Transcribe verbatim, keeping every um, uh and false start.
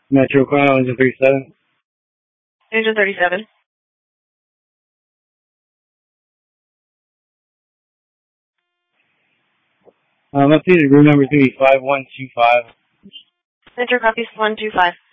Metro Chrono, engine thirty-seven. Engine thirty-seven. Um, updated room number is going to be five one two five. Metro copies one two five.